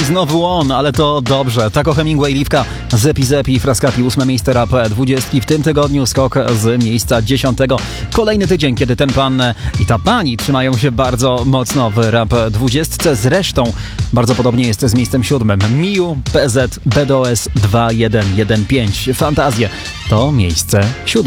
I znowu on, ale to dobrze. Taco Hemingway, Liwka, Zepi Zepi, Frascati, 8 miejsce Rap 20. W tym tygodniu skok z miejsca 10. Kolejny tydzień, kiedy ten pan i ta pani trzymają się bardzo mocno w Rap 20. Zresztą bardzo podobnie jest z miejscem 7. Miu, PZ, BDOS 2115. Fantazje to miejsce 7.